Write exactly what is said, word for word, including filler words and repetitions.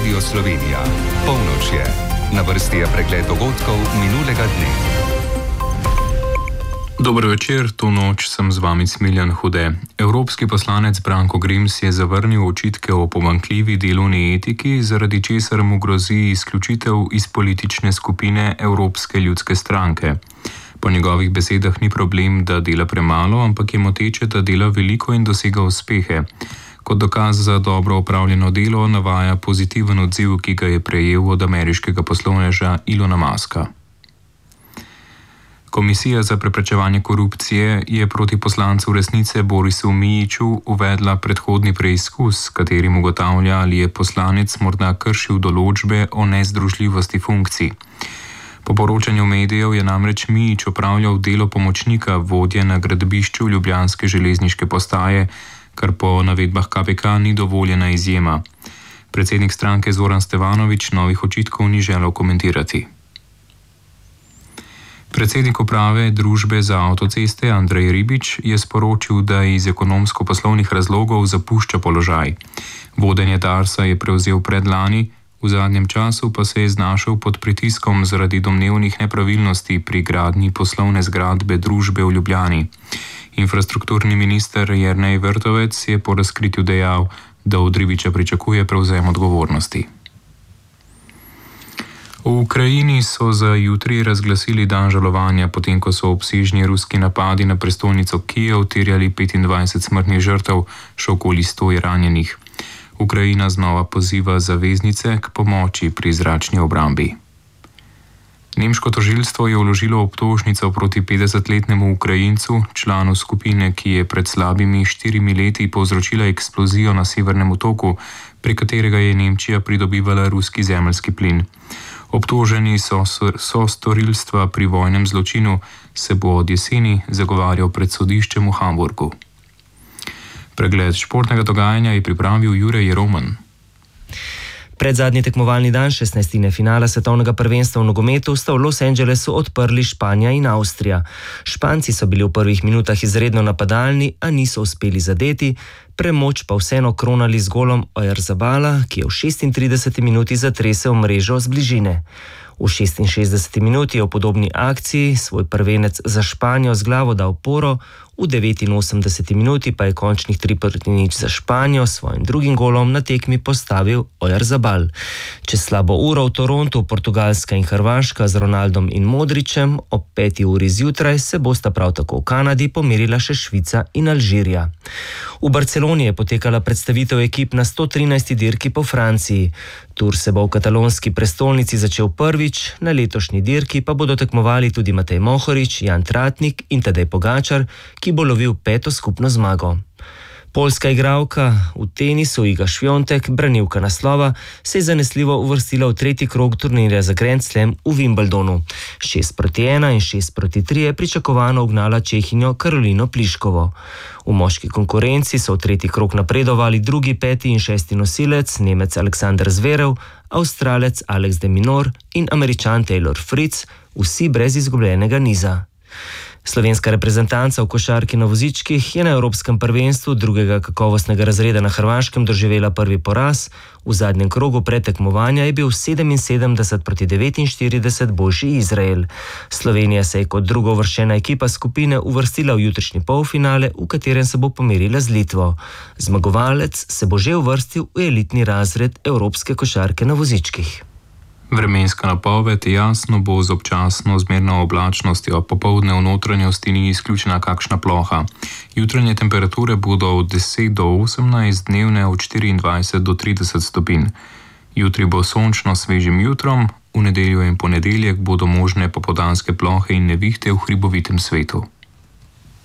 Radio Slovenija. Polnoč je. Na vrsti je pregled dogodkov minulega dne. Dober večer, to noč sem z vami Smiljan Hude. Evropski poslanec Branko Grims je zavrnil očitke o pomanjkljivi delovni etiki, zaradi česar mu grozi izključitev iz politične skupine Evropske ljudske stranke. Po njegovih besedah ni problem, da dela premalo, ampak je moteče, da dela veliko in dosega uspehe. Kot dokaz za dobro opravljeno delo navaja pozitiven odziv, ki ga je prejel od ameriškega poslovneža Ilona Muska. Komisija za preprečevanje korupcije je proti poslancu Resnice Borisu Mijiću uvedla predhodni preizkus, s katerim ugotavlja, ali je poslanec morda kršil določbe o nezdružljivosti funkcij. Po poročanju medijev je namreč Mijić opravljal delo pomočnika vodje na gradbišču ljubljanske železniške postaje, kar po navedbah K P K ni dovoljena izjema. Predsednik stranke Zoran Stevanović novih očitkov ni želel komentirati. Predsednik uprave družbe za avtoceste Andrej Ribič je sporočil, da iz ekonomsko-poslovnih razlogov zapušča položaj. Vodenje Darsa je prevzel predlani, v zadnjem času pa se je znašel pod pritiskom zaradi domnevnih nepravilnosti pri gradnji poslovne zgradbe družbe v Ljubljani. Infrastrukturni minister Jernej Vrtovec je po razkritju dejal, da od Ribiča pričakuje prevzem odgovornosti. V Ukrajini so za jutri razglasili dan žalovanja, potem ko so obsežni ruski napadi na prestolnico Kijev terjali petindvajset smrtnih žrtev, še okoli sto je ranjenih. Ukrajina znova poziva zaveznice k pomoči pri zračni obrambi. Nemško tožilstvo je vložilo obtožnico proti petdesetletnemu Ukrajincu, članu skupine, ki je pred slabimi štirimi leti povzročila eksplozijo na Severnem otoku, pri katerega je Nemčija pridobivala ruski zemeljski plin. Obtoženi so, so storilstva pri vojnem zločinu, se bo od jeseni zagovarjal pred sodiščem v Hamburgu. Pregled športnega dogajanja je pripravil Jure Roman. Predzadnji tekmovalni dan šestnajstine finala svetovnega prvenstva v nogometu sta v Los Angelesu odprli Španija in Avstrija. Španci so bili v prvih minutah izredno napadalni, a niso uspeli zadeti, premoč pa vseeno kronali z golom Oyarzabala, ki je v šestintrideseti minuti zatresel mrežo z bližine. V šestinšestdeseti minuti je v podobni akciji svoj prvenec za Španijo z glavo dal Poro, v devetinosemdeseti minuti pa je končnih tri proti nič za Španijo s svojim drugim golom na tekmi postavil Oyarzabal. Čez slabo uro v Torontu Portugalska in Hrvaška z Ronaldom in Modrićem, ob peti uri zjutraj se bosta prav tako v Kanadi pomerila še Švica in Alžirija. V Barceloni je potekala predstavitev ekip na sto trinajsti dirki po Franciji. Tur se bo v katalonski prestolnici začel prvič, na letošnji dirki pa bodo tekmovali tudi Matej Mohorič, Jan Tratnik in Tadej Pogačar, ki bo lovil peto skupno zmago. Poljska igralka v tenisu Iga Swiatek, branilka naslova, se je zanesljivo uvrstila v tretji krog turnirja za Grand Slam v Wimbledonu. šest proti ena in šest proti tri je pričakovano ugnala Čehinjo Karolino Pliškovo. V moški konkurenci so v tretji krog napredovali drugi, peti in šesti nosilec, Nemec Aleksander Zverev, Avstralec Alex de Minaur in Američan Taylor Fritz, vsi brez izgubljenega niza. Slovenska reprezentanca v košarki na vozičkih je na Evropskem prvenstvu drugega kakovostnega razreda na Hrvaškem doživela prvi poraz. V zadnjem krogu predtekmovanja je bil sedeminsedemdeset proti devetinštirideset boljši Izrael. Slovenija se je kot drugouvrščena ekipa skupine uvrstila v jutrišnji polfinale, v katerem se bo pomerila z Litvo. Zmagovalec se bo že uvrstil v elitni razred evropske košarke na vozičkih. Vremenska napoved jasno bo z občasno zmerno oblačnostjo, popoldne v notranjosti ni izključena kakšna ploha. Jutranje temperature bodo od deset do osemnajst, dnevne od štiriindvajset do trideset stopinj. Jutri bo sončno svežim jutrom, v nedeljo in ponedeljek bodo možne popoldanske plohe in nevihte v hribovitem svetu.